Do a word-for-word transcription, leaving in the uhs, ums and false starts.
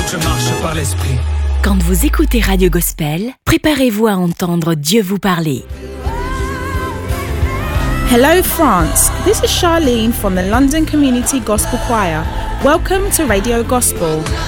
je marche par l'esprit. Quand vous écoutez Radio Gospel, préparez-vous à entendre Dieu vous parler. Hello France, this is Charlene from the London Community Gospel Choir. Welcome to Radio Gospel.